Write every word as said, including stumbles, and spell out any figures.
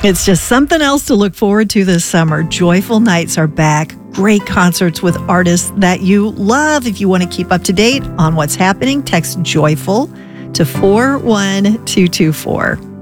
It's just something else to look forward to this summer. Joyful Nights are back. Great concerts with artists that you love. If you want to keep up to date on what's happening, text JOYFUL to four one two two four.